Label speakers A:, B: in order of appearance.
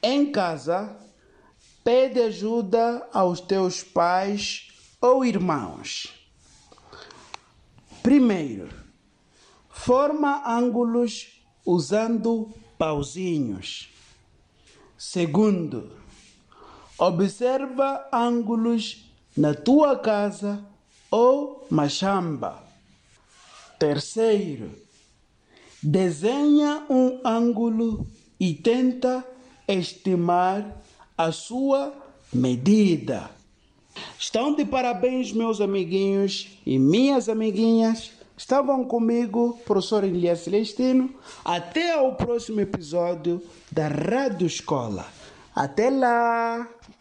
A: Em casa, pede ajuda aos teus pais ou irmãos. Primeiro, forma ângulos usando pauzinhos. Segundo, observa ângulos na tua casa ou machamba. Terceiro, desenha um ângulo e tenta estimar a sua medida. Estão de parabéns, meus amiguinhos e minhas amiguinhas. Estavam comigo, professor Elias Celestino. Até ao próximo episódio da Rádio Escola. Até lá!